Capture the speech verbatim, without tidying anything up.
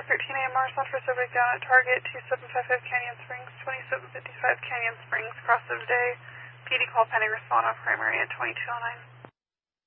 thirteen A M R Central Pacific down at target two seven five five Canyon Springs, twenty-seven fifty-five Canyon Springs, cross of day. P D call pending, respond on primary at twenty-two oh nine.